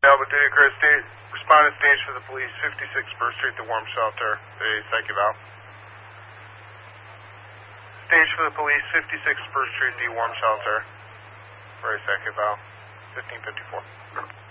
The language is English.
No, but Chris, respond to stage for the police, 56 Spur Street, the warm shelter. Thank you, Val. Stage for the police, 56 Spur Street, the warm shelter. Very second, Val. 1554.